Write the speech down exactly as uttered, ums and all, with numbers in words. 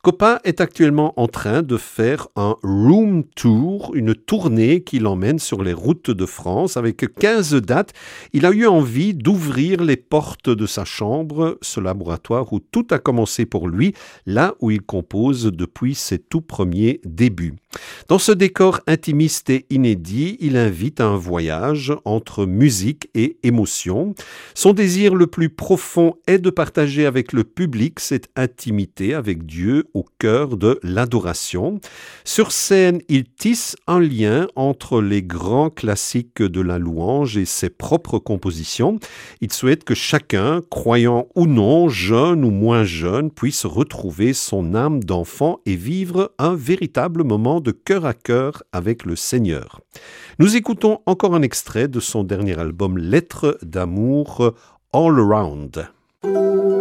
Coppa est actuellement en train de faire un room tour, une tournée qui l'emmène sur les routes de France avec quinze dates. Il a eu envie d'ouvrir les portes de sa chambre, ce laboratoire où tout a commencé pour lui, là où il compose depuis ses tout premiers débuts. Dans ce décor intimiste et inédit, il invite à un voyage entre musique et émotion. Son désir le plus profond est de partager avec le public cette intimité avec Dieu au cœur de l'adoration. Sur scène, il tisse un lien entre les grands classiques de la louange et ses propres compositions. Il souhaite que chacun, croyant ou non, jeune ou moins jeune, puisse retrouver son âme d'enfant et vivre un véritable moment de cœur à cœur avec le Seigneur. Nous écoutons encore un extrait de son dernier album Lettres d'amour All Around.